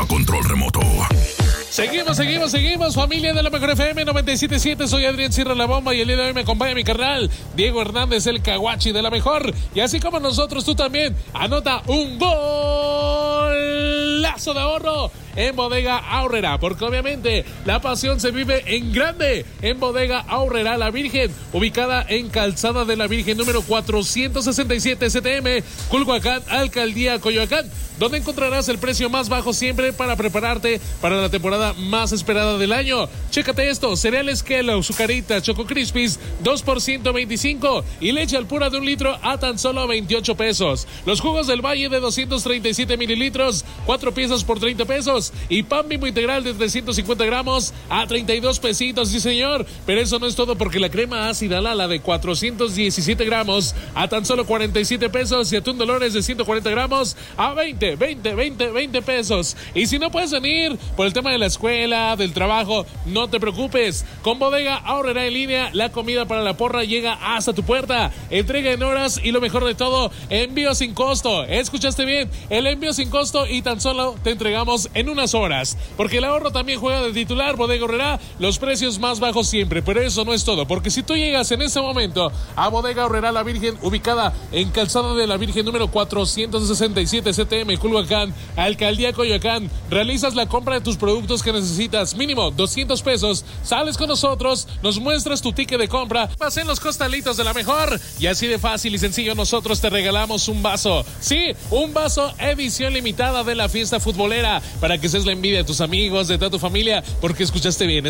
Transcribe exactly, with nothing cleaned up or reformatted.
control remoto. Seguimos, seguimos, seguimos, familia de la Mejor F M noventa y siete punto siete. Soy Adrián Sierra La Bomba y el día de hoy me acompaña mi carnal Diego Hernández, el Caguachi de la Mejor. Y así como nosotros, tú también anota un golazo de ahorro en Bodega Aurrera, porque obviamente la pasión se vive en grande en Bodega Aurrera La Virgen, ubicada en Calzada de la Virgen número cuatrocientos sesenta y siete C T M, Culhuacán, Alcaldía Coyoacán, donde encontrarás el precio más bajo siempre para prepararte para la temporada más esperada del año. Chécate esto: cereales Kellogg, Zucaritas, Choco Crispies, dos por ciento veinticinco y leche al pura de un litro a tan solo veintiocho pesos. Los jugos del Valle de doscientos treinta y siete mililitros, cuatro piezas por treinta pesos. Y pan Bimbo integral de trescientos cincuenta gramos a treinta y dos pesitos, sí señor. Pero eso no es todo, porque la crema ácida Lala de cuatrocientos diecisiete gramos a tan solo cuarenta y siete pesos y atún Dolores de ciento cuarenta gramos a veinte, veinte, veinte, veinte pesos. Y si no puedes venir por el tema de la escuela, del trabajo, no te preocupes. Con Bodega Aurrera en línea, la comida para la porra llega hasta tu puerta. Entrega en horas y lo mejor de todo, envío sin costo. ¿Escuchaste bien? El envío sin costo y tan solo te entregamos en unas horas, porque el ahorro también juega de titular. Bodega Aurrera, los precios más bajos siempre. Pero eso no es todo, porque si tú llegas en ese momento a Bodega Aurrera La Virgen, ubicada en Calzada de la Virgen número cuatrocientos sesenta y siete C T M, Culhuacán, Alcaldía Coyoacán, realizas la compra de tus productos que necesitas, mínimo doscientos pesos, sales con nosotros, nos muestras tu ticket de compra, vas en los costalitos de la Mejor y así de fácil y sencillo nosotros te regalamos un vaso. Sí, un vaso edición limitada de la fiesta futbolera, para que seas la envidia de tus amigos, de toda tu familia, porque escuchaste bien.